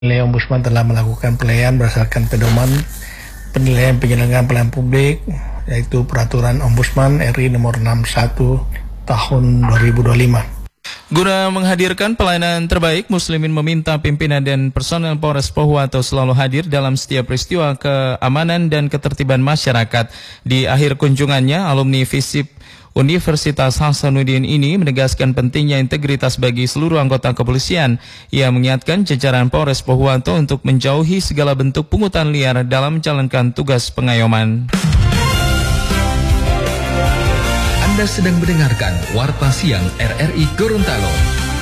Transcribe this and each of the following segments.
Nilai Ombudsman telah melakukan penilaian berdasarkan pedoman penilaian penyelenggaraan pelayanan publik, yaitu Peraturan Ombudsman RI nomor 61 tahun 2025. Guna menghadirkan pelayanan terbaik, Muslimin meminta pimpinan dan personel Polres Pohuwato selalu hadir dalam setiap peristiwa keamanan dan ketertiban masyarakat. Di akhir kunjungannya, alumni FISIP Universitas Hasanuddin ini menegaskan pentingnya integritas bagi seluruh anggota kepolisian. Ia mengingatkan jajaran Polres Pohuwato untuk menjauhi segala bentuk pungutan liar dalam menjalankan tugas pengayoman. Anda sedang mendengarkan Warta Siang RRI Gorontalo.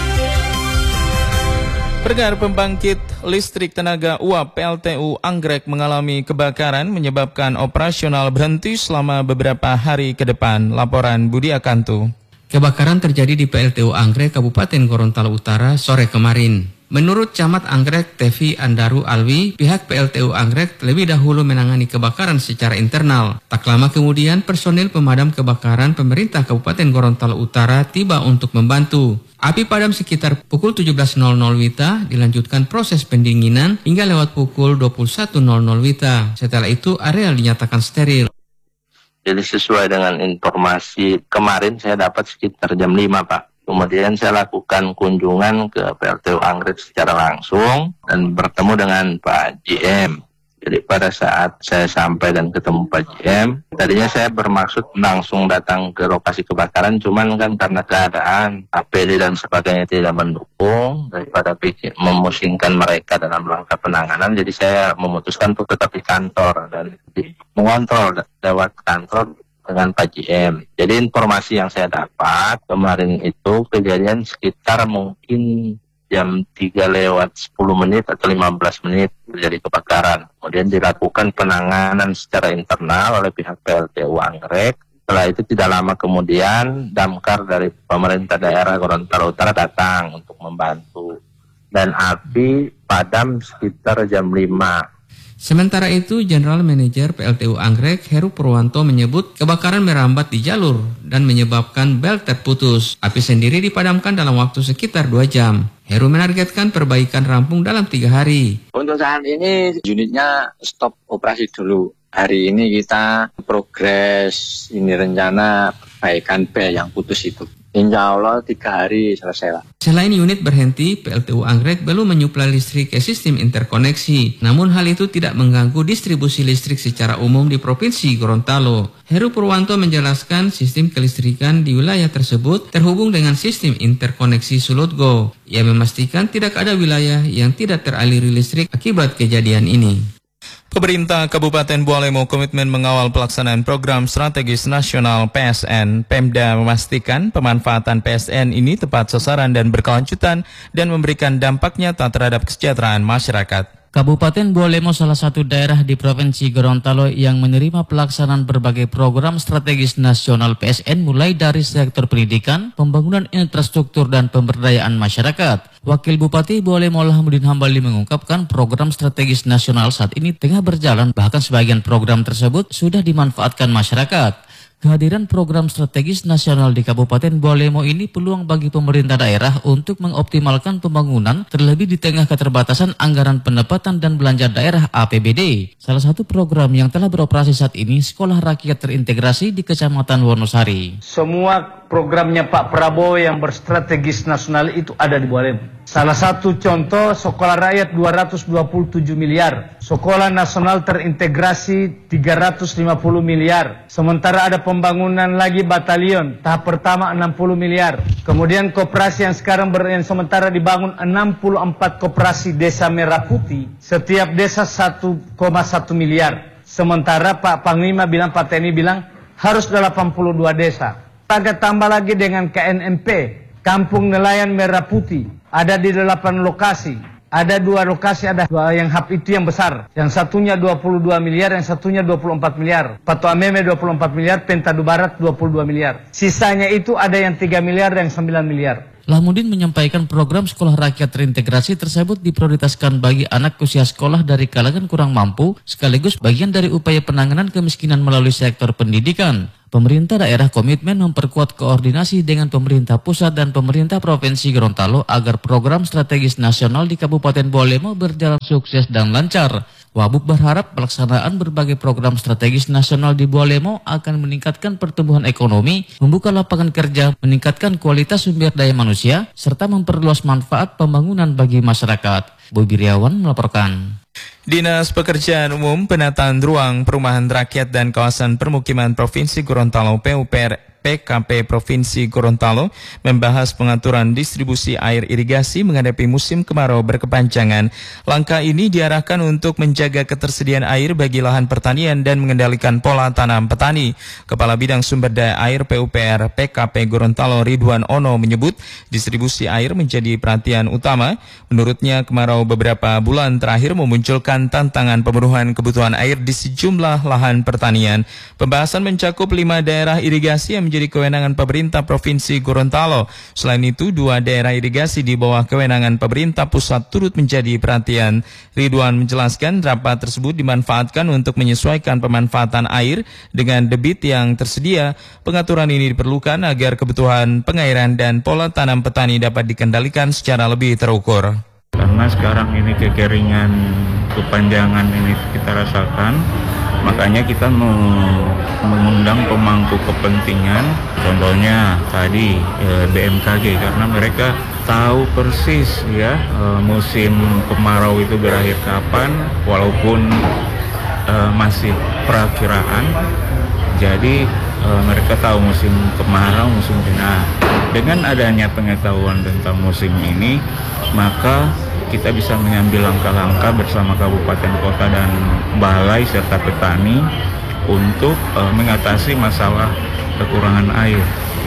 Pendengar, pembangkit listrik tenaga uap PLTU Anggrek mengalami kebakaran menyebabkan operasional berhenti selama beberapa hari ke depan. Laporan Budi Akantu. Kebakaran terjadi di PLTU Anggrek, Kabupaten Gorontalo Utara sore kemarin. Menurut Camat Anggrek Tevi Andaru Alwi, pihak PLTU Anggrek lebih dahulu menangani kebakaran secara internal. Tak lama kemudian, personil pemadam kebakaran pemerintah Kabupaten Gorontalo Utara tiba untuk membantu. Api padam sekitar pukul 17.00 WITA, dilanjutkan proses pendinginan hingga lewat pukul 21.00 WITA. Setelah itu, area dinyatakan steril. Jadi sesuai dengan informasi kemarin saya dapat sekitar jam 5, Pak. Kemudian saya lakukan kunjungan ke PLTU Anggrek secara langsung dan bertemu dengan Pak GM. Jadi pada saat saya sampai dan ketemu Pak GM, tadinya saya bermaksud langsung datang ke lokasi kebakaran, cuman kan karena keadaan APD dan sebagainya tidak mendukung, daripada memusingkan mereka dalam langkah penanganan, jadi saya memutuskan untuk tetap di kantor dan mengontrol lewat kantor dengan Pak GM. Jadi informasi yang saya dapat kemarin itu kejadian sekitar mungkin jam 3 lewat 10 menit atau 15 menit terjadi kebakaran. Kemudian dilakukan penanganan secara internal oleh pihak PLTU Anggrek. Setelah itu tidak lama kemudian damkar dari pemerintah daerah Gorontalo Utara datang untuk membantu. Dan api padam sekitar jam 5. Sementara itu, General Manager PLTU Anggrek Heru Purwanto menyebut kebakaran merambat di jalur dan menyebabkan bel terputus. Api sendiri dipadamkan dalam waktu sekitar 2 jam. Heru menargetkan perbaikan rampung dalam 3 hari. Untuk saat ini unitnya stop operasi dulu. Hari ini kita progres ini rencana perbaikan bel yang putus itu. Insya Allah 3 hari selesai lah. Selain unit berhenti, PLTU Anggrek belum menyuplai listrik ke sistem interkoneksi. Namun hal itu tidak mengganggu distribusi listrik secara umum di Provinsi Gorontalo. Heru Purwanto menjelaskan sistem kelistrikan di wilayah tersebut terhubung dengan sistem interkoneksi Sulutgo. Ia memastikan tidak ada wilayah yang tidak teraliri listrik akibat kejadian ini. Pemerintah Kabupaten Bualemo komitmen mengawal pelaksanaan program strategis nasional PSN. Pemda memastikan pemanfaatan PSN ini tepat sasaran dan berkelanjutan dan memberikan dampak nyata terhadap kesejahteraan masyarakat. Kabupaten Bualemo salah satu daerah di Provinsi Gorontalo yang menerima pelaksanaan berbagai program strategis nasional PSN mulai dari sektor pendidikan, pembangunan infrastruktur dan pemberdayaan masyarakat. Wakil Bupati Bualemo Alhamdulillah Hambali mengungkapkan program strategis nasional saat ini tengah berjalan, bahkan sebagian program tersebut sudah dimanfaatkan masyarakat. Kehadiran program strategis nasional di Kabupaten Bualemo ini peluang bagi pemerintah daerah untuk mengoptimalkan pembangunan terlebih di tengah keterbatasan anggaran pendapatan dan belanja daerah APBD. Salah satu program yang telah beroperasi saat ini Sekolah Rakyat Terintegrasi di Kecamatan Wonosari. Semua programnya Pak Prabowo yang berstrategis nasional itu ada di Bualemo. Salah satu contoh Sekolah Rakyat 227 miliar, Sekolah Nasional Terintegrasi 350 miliar. Sementara ada pembangunan lagi batalion tahap pertama 60 miliar. Kemudian koperasi yang sekarang yang sementara dibangun 64 koperasi Desa Merah Putih, setiap desa 1,1 miliar. Sementara Pak Panglima bilang, Pak TNI bilang harus 82 desa. Agak tambah lagi dengan KNMP, Kampung Nelayan Merah Putih. Ada di 8 lokasi. Ada 2 lokasi, ada 2 yang hub itu yang besar. Yang satunya 22 miliar, yang satunya 24 miliar. Pato Ameme 24 miliar, Pentadu Barat 22 miliar. Sisanya itu ada yang 3 miliar, yang 9 miliar. Lahmudin menyampaikan program sekolah rakyat terintegrasi tersebut diprioritaskan bagi anak usia sekolah dari kalangan kurang mampu, sekaligus bagian dari upaya penanganan kemiskinan melalui sektor pendidikan. Pemerintah daerah komitmen memperkuat koordinasi dengan pemerintah pusat dan pemerintah Provinsi Gorontalo agar program strategis nasional di Kabupaten Bualemo berjalan sukses dan lancar. Wabub berharap pelaksanaan berbagai program strategis nasional di Bualemo akan meningkatkan pertumbuhan ekonomi, membuka lapangan kerja, meningkatkan kualitas sumber daya manusia, serta memperluas manfaat pembangunan bagi masyarakat. Bobi Riawan melaporkan. Dinas Pekerjaan Umum, Penataan Ruang, Perumahan Rakyat dan Kawasan Permukiman Provinsi Gorontalo PUPR PKP Provinsi Gorontalo membahas pengaturan distribusi air irigasi menghadapi musim kemarau berkepanjangan. Langkah ini diarahkan untuk menjaga ketersediaan air bagi lahan pertanian dan mengendalikan pola tanam petani. Kepala Bidang Sumber Daya Air PUPR PKP Gorontalo Ridwan Ono menyebut distribusi air menjadi perhatian utama. Menurutnya kemarau beberapa bulan terakhir memunculkan tantangan pemenuhan kebutuhan air di sejumlah lahan pertanian. Pembahasan mencakup 5 daerah irigasi yang menjadi kewenangan pemerintah Provinsi Gorontalo. Selain itu, 2 daerah irigasi di bawah kewenangan pemerintah pusat turut menjadi perhatian. Ridwan menjelaskan rapat tersebut dimanfaatkan untuk menyesuaikan pemanfaatan air dengan debit yang tersedia. Pengaturan ini diperlukan agar kebutuhan pengairan dan pola tanam petani dapat dikendalikan secara lebih terukur. Karena sekarang ini kekeringan kepanjangan ini kita rasakan, makanya kita mengundang pemangku kepentingan, contohnya tadi BMKG, karena mereka tahu persis ya musim kemarau itu berakhir kapan, walaupun masih perakiraan. Jadi mereka tahu musim kemarau, musim nah, dengan adanya pengetahuan tentang musim ini, maka kita bisa mengambil langkah-langkah bersama kabupaten, kota, dan balai serta petani untuk mengatasi masalah kekurangan air.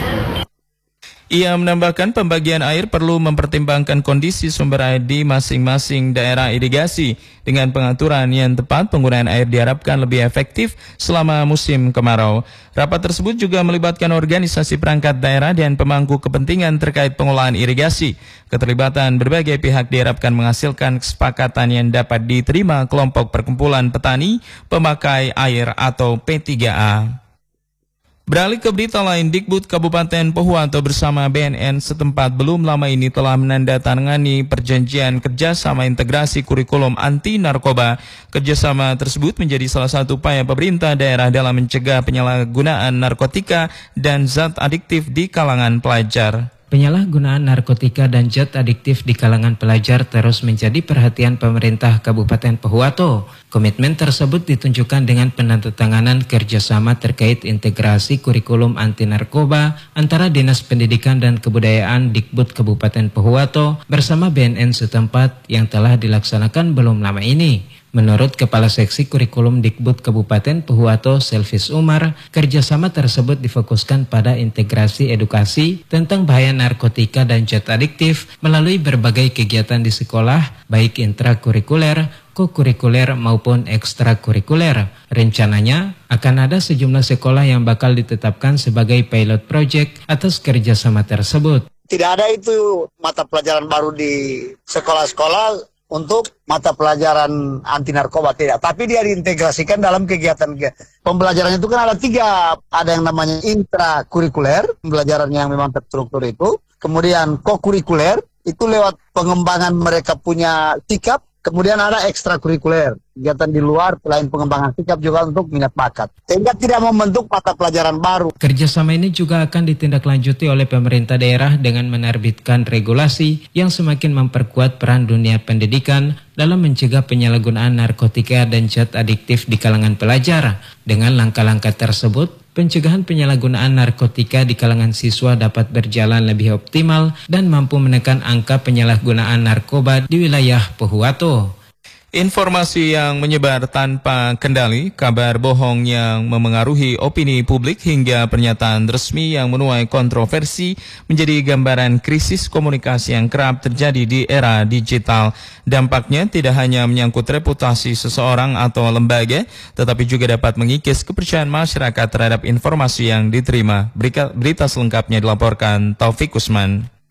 Ia menambahkan pembagian air perlu mempertimbangkan kondisi sumber air di masing-masing daerah irigasi. Dengan pengaturan yang tepat, penggunaan air diharapkan lebih efektif selama musim kemarau. Rapat tersebut juga melibatkan organisasi perangkat daerah dan pemangku kepentingan terkait pengolahan irigasi. Keterlibatan berbagai pihak diharapkan menghasilkan kesepakatan yang dapat diterima kelompok perkumpulan petani pemakai air atau P3A. Beralih ke berita lain, Dikbud Kabupaten Pohuwato bersama BNN setempat belum lama ini telah menandatangani perjanjian kerjasama integrasi kurikulum anti narkoba. Kerjasama tersebut menjadi salah satu upaya pemerintah daerah dalam mencegah penyalahgunaan narkotika dan zat adiktif di kalangan pelajar. Penyalahgunaan narkotika dan zat adiktif di kalangan pelajar terus menjadi perhatian pemerintah Kabupaten Pohuwato. Komitmen tersebut ditunjukkan dengan penandatanganan kerjasama terkait integrasi kurikulum anti narkoba antara Dinas Pendidikan dan Kebudayaan Dikbud Kabupaten Pohuwato bersama BNN setempat yang telah dilaksanakan belum lama ini. Menurut Kepala Seksi Kurikulum Dikbud Kabupaten Pohuwato, Selvis Umar, kerjasama tersebut difokuskan pada integrasi edukasi tentang bahaya narkotika dan zat adiktif melalui berbagai kegiatan di sekolah, baik intrakurikuler, kokurikuler maupun ekstrakurikuler. Rencananya akan ada sejumlah sekolah yang bakal ditetapkan sebagai pilot project atas kerjasama tersebut. Tidak ada itu mata pelajaran baru di sekolah-sekolah untuk mata pelajaran anti narkoba, tidak. Tapi dia diintegrasikan dalam kegiatan pembelajarannya itu kan ada 3. Ada yang namanya intrakurikuler, pembelajaran yang memang terstruktur itu. Kemudian kokurikuler, itu lewat pengembangan mereka punya sikap. Kemudian ada ekstrakurikuler, kegiatan di luar selain pengembangan sikap juga untuk minat bakat. Sehingga tidak membentuk mata pelajaran baru. Kerjasama ini juga akan ditindaklanjuti oleh pemerintah daerah dengan menerbitkan regulasi yang semakin memperkuat peran dunia pendidikan dalam mencegah penyalahgunaan narkotika dan zat adiktif di kalangan pelajar. Dengan langkah-langkah tersebut, pencegahan penyalahgunaan narkotika di kalangan siswa dapat berjalan lebih optimal dan mampu menekan angka penyalahgunaan narkoba di wilayah Pohuwato. Informasi yang menyebar tanpa kendali, kabar bohong yang memengaruhi opini publik hingga pernyataan resmi yang menuai kontroversi menjadi gambaran krisis komunikasi yang kerap terjadi di era digital. Dampaknya tidak hanya menyangkut reputasi seseorang atau lembaga, tetapi juga dapat mengikis kepercayaan masyarakat terhadap informasi yang diterima. Berita selengkapnya dilaporkan Taufik Usman.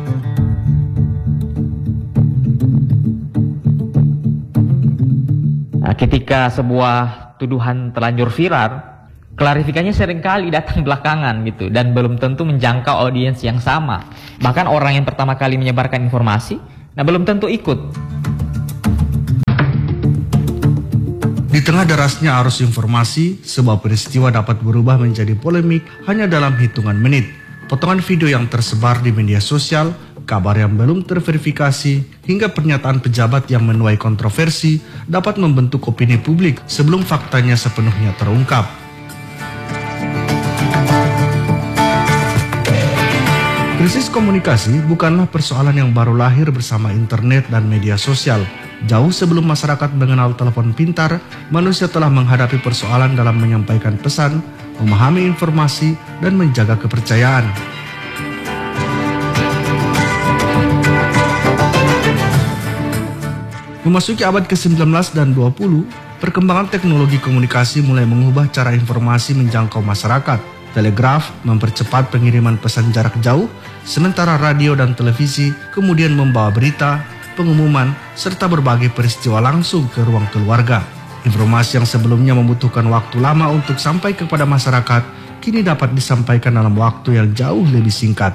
Nah, ketika sebuah tuduhan terlanjur viral, klarifikasinya seringkali datang belakangan gitu dan belum tentu menjangkau audiens yang sama. Bahkan orang yang pertama kali menyebarkan informasi, belum tentu ikut. Di tengah derasnya arus informasi, sebuah peristiwa dapat berubah menjadi polemik hanya dalam hitungan menit. Potongan video yang tersebar di media sosial, kabar yang belum terverifikasi, hingga pernyataan pejabat yang menuai kontroversi dapat membentuk opini publik sebelum faktanya sepenuhnya terungkap. Krisis komunikasi bukanlah persoalan yang baru lahir bersama internet dan media sosial. Jauh sebelum masyarakat mengenal telepon pintar, manusia telah menghadapi persoalan dalam menyampaikan pesan, memahami informasi, dan menjaga kepercayaan. Memasuki abad ke-19 dan 20, perkembangan teknologi komunikasi mulai mengubah cara informasi menjangkau masyarakat. Telegraf mempercepat pengiriman pesan jarak jauh, sementara radio dan televisi kemudian membawa berita, pengumuman, serta berbagai peristiwa langsung ke ruang keluarga. Informasi yang sebelumnya membutuhkan waktu lama untuk sampai kepada masyarakat, kini dapat disampaikan dalam waktu yang jauh lebih singkat.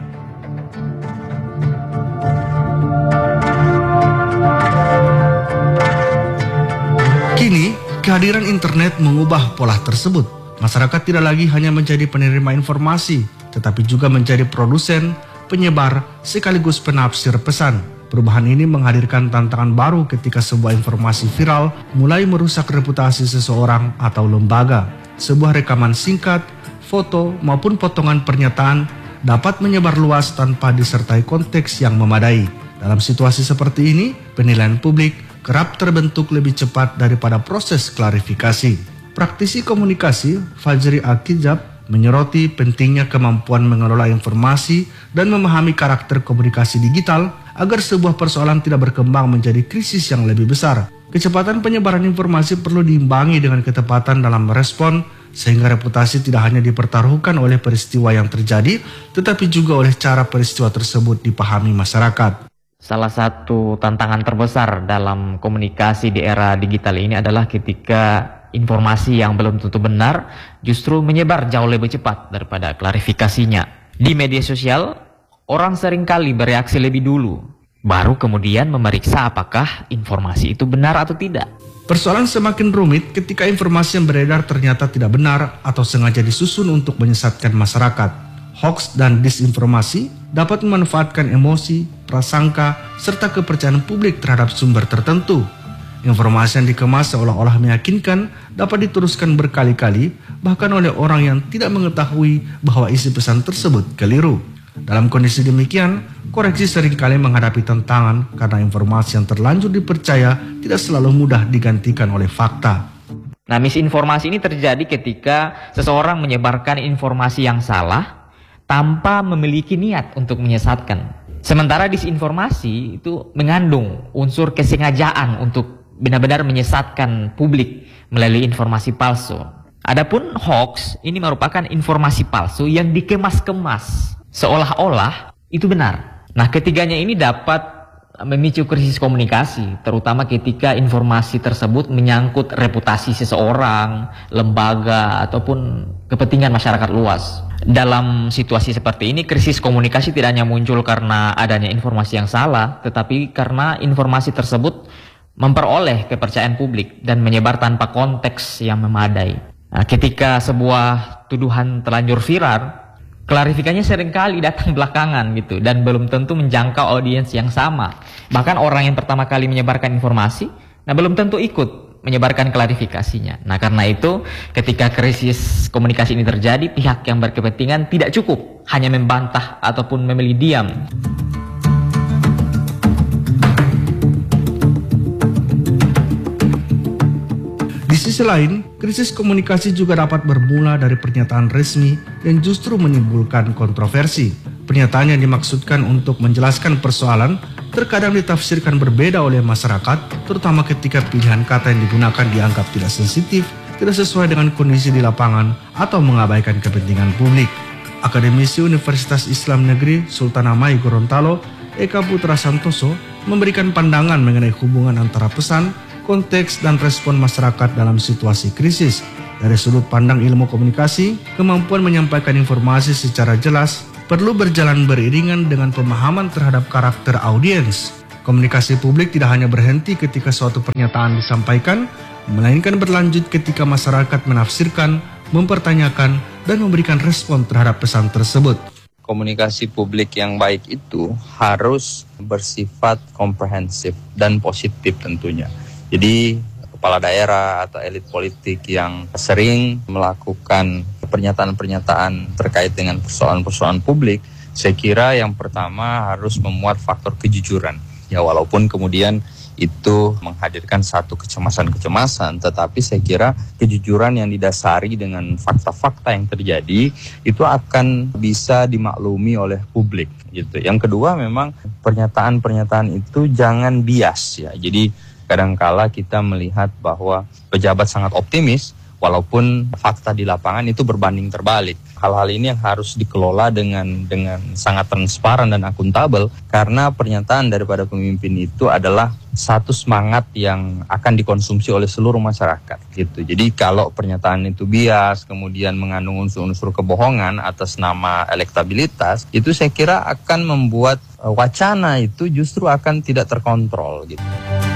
Kini, kehadiran internet mengubah pola tersebut. Masyarakat tidak lagi hanya menjadi penerima informasi, tetapi juga menjadi produsen, penyebar, sekaligus penafsir pesan. Perubahan ini menghadirkan tantangan baru ketika sebuah informasi viral mulai merusak reputasi seseorang atau lembaga. Sebuah rekaman singkat, foto, maupun potongan pernyataan dapat menyebar luas tanpa disertai konteks yang memadai. Dalam situasi seperti ini, penilaian publik kerap terbentuk lebih cepat daripada proses klarifikasi. Praktisi komunikasi Fajri Akijab menyoroti pentingnya kemampuan mengelola informasi dan memahami karakter komunikasi digital agar sebuah persoalan tidak berkembang menjadi krisis yang lebih besar. Kecepatan penyebaran informasi perlu diimbangi dengan ketepatan dalam merespon, sehingga reputasi tidak hanya dipertaruhkan oleh peristiwa yang terjadi, tetapi juga oleh cara peristiwa tersebut dipahami masyarakat. Salah satu tantangan terbesar dalam komunikasi di era digital ini adalah ketika informasi yang belum tentu benar justru menyebar jauh lebih cepat daripada klarifikasinya. Di media sosial, orang seringkali bereaksi lebih dulu, baru kemudian memeriksa apakah informasi itu benar atau tidak. Persoalan semakin rumit ketika informasi yang beredar ternyata tidak benar atau sengaja disusun untuk menyesatkan masyarakat. Hoax dan disinformasi dapat memanfaatkan emosi, prasangka, serta kepercayaan publik terhadap sumber tertentu. Informasi yang dikemas seolah-olah meyakinkan dapat diteruskan berkali-kali, bahkan oleh orang yang tidak mengetahui bahwa isi pesan tersebut keliru. Dalam kondisi demikian, koreksi seringkali menghadapi tantangan karena informasi yang terlanjur dipercaya tidak selalu mudah digantikan oleh fakta. Nah, misinformasi ini terjadi ketika seseorang menyebarkan informasi yang salah tanpa memiliki niat untuk menyesatkan. Sementara disinformasi itu mengandung unsur kesengajaan untuk benar-benar menyesatkan publik melalui informasi palsu. Adapun hoax ini merupakan informasi palsu yang dikemas-kemas seolah-olah itu benar. Nah, ketiganya ini dapat memicu krisis komunikasi, terutama ketika informasi tersebut menyangkut reputasi seseorang, lembaga, ataupun kepentingan masyarakat luas. Dalam situasi seperti ini, krisis komunikasi tidak hanya muncul karena adanya informasi yang salah, tetapi karena informasi tersebut memperoleh kepercayaan publik dan menyebar tanpa konteks yang memadai. Nah, ketika sebuah tuduhan terlanjur viral, klarifikasinya seringkali datang belakangan gitu dan belum tentu menjangkau audiens yang sama. Bahkan orang yang pertama kali menyebarkan informasi, belum tentu ikut menyebarkan klarifikasinya. Nah, karena itu ketika krisis komunikasi ini terjadi, pihak yang berkepentingan tidak cukup hanya membantah ataupun memilih diam. Di sisi lain, krisis komunikasi juga dapat bermula dari pernyataan resmi yang justru menimbulkan kontroversi. Pernyataan yang dimaksudkan untuk menjelaskan persoalan terkadang ditafsirkan berbeda oleh masyarakat, terutama ketika pilihan kata yang digunakan dianggap tidak sensitif, tidak sesuai dengan kondisi di lapangan, atau mengabaikan kepentingan publik. Akademisi Universitas Islam Negeri Sultan Amai Gorontalo, Eka Putra Santoso, memberikan pandangan mengenai hubungan antara pesan, konteks, dan respon masyarakat dalam situasi krisis. Dari sudut pandang ilmu komunikasi, kemampuan menyampaikan informasi secara jelas perlu berjalan beriringan dengan pemahaman terhadap karakter audiens. Komunikasi publik tidak hanya berhenti ketika suatu pernyataan disampaikan, melainkan berlanjut ketika masyarakat menafsirkan, mempertanyakan, dan memberikan respon terhadap pesan tersebut. Komunikasi publik yang baik itu harus bersifat komprehensif dan positif tentunya. Jadi kepala daerah atau elit politik yang sering melakukan pernyataan-pernyataan terkait dengan persoalan-persoalan publik, saya kira yang pertama harus memuat faktor kejujuran. Ya, walaupun kemudian itu menghadirkan satu kecemasan-kecemasan, tetapi saya kira kejujuran yang didasari dengan fakta-fakta yang terjadi itu akan bisa dimaklumi oleh publik gitu. Yang kedua, memang pernyataan-pernyataan itu jangan bias ya. Jadi kadangkala kita melihat bahwa pejabat sangat optimis walaupun fakta di lapangan itu berbanding terbalik. Hal-hal ini yang harus dikelola dengan sangat transparan dan akuntabel, karena pernyataan daripada pemimpin itu adalah satu semangat yang akan dikonsumsi oleh seluruh masyarakat gitu. Jadi kalau pernyataan itu bias, kemudian mengandung unsur-unsur kebohongan atas nama elektabilitas, itu saya kira akan membuat wacana itu justru akan tidak terkontrol gitu.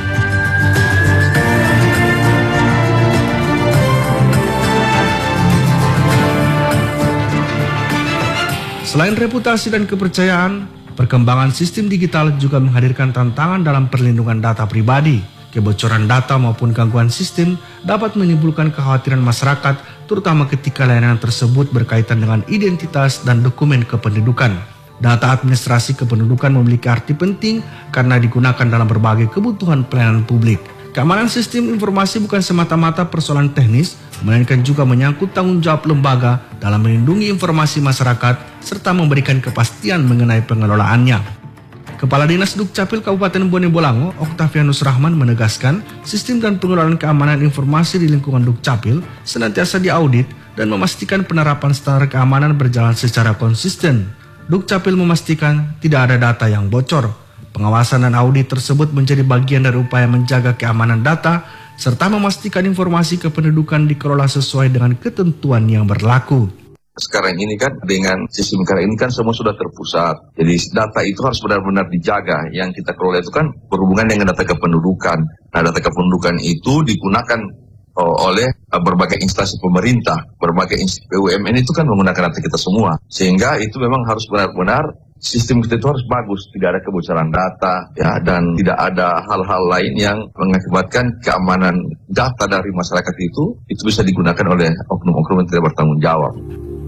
Selain reputasi dan kepercayaan, perkembangan sistem digital juga menghadirkan tantangan dalam perlindungan data pribadi. Kebocoran data maupun gangguan sistem dapat menimbulkan kekhawatiran masyarakat, terutama ketika layanan tersebut berkaitan dengan identitas dan dokumen kependudukan. Data administrasi kependudukan memiliki arti penting karena digunakan dalam berbagai kebutuhan pelayanan publik. Keamanan sistem informasi bukan semata-mata persoalan teknis, melainkan juga menyangkut tanggung jawab lembaga dalam melindungi informasi masyarakat serta memberikan kepastian mengenai pengelolaannya. Kepala Dinas Dukcapil Kabupaten Bone Bolango, Oktavianus Rahman, menegaskan sistem dan pengelolaan keamanan informasi di lingkungan Dukcapil senantiasa diaudit dan memastikan penerapan standar keamanan berjalan secara konsisten. Dukcapil memastikan tidak ada data yang bocor. Pengawasan dan audit tersebut menjadi bagian dari upaya menjaga keamanan data serta memastikan informasi kependudukan dikelola sesuai dengan ketentuan yang berlaku. Sekarang ini kan dengan sistem sekarang ini kan semua sudah terpusat. Jadi data itu harus benar-benar dijaga. Yang kita kelola itu kan berhubungan dengan data kependudukan. Nah, data kependudukan itu digunakan oleh berbagai instansi pemerintah, berbagai BUMN itu kan menggunakan data kita semua. Sehingga itu memang harus benar-benar sistem kita itu harus bagus, tidak ada kebocoran data, ya, dan tidak ada hal-hal lain yang mengakibatkan keamanan data dari masyarakat itu bisa digunakan oleh oknum-oknum yang tidak bertanggung jawab.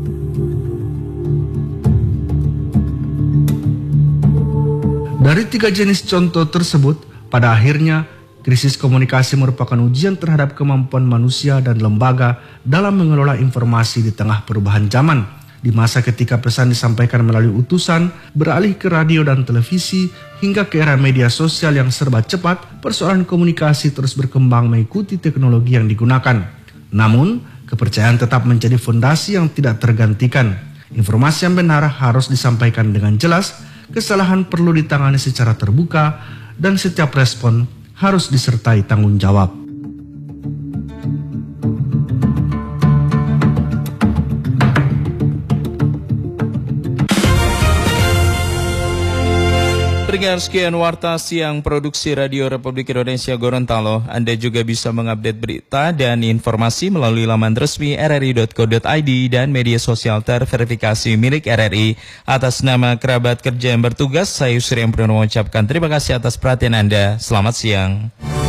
Dari 3 jenis contoh tersebut, pada akhirnya krisis komunikasi merupakan ujian terhadap kemampuan manusia dan lembaga dalam mengelola informasi di tengah perubahan zaman. Di masa ketika pesan disampaikan melalui utusan, beralih ke radio dan televisi, hingga ke era media sosial yang serba cepat, persoalan komunikasi terus berkembang mengikuti teknologi yang digunakan. Namun, kepercayaan tetap menjadi fondasi yang tidak tergantikan. Informasi yang benar harus disampaikan dengan jelas, kesalahan perlu ditangani secara terbuka, dan setiap respon harus disertai tanggung jawab. Pendengar, sekian Warta Siang Produksi Radio Republik Indonesia Gorontalo. Anda juga bisa mengupdate berita dan informasi melalui laman resmi rri.co.id dan media sosial terverifikasi milik RRI. Atas nama kerabat kerja yang bertugas, saya Yusri yang mengucapkan terima kasih atas perhatian Anda. Selamat siang.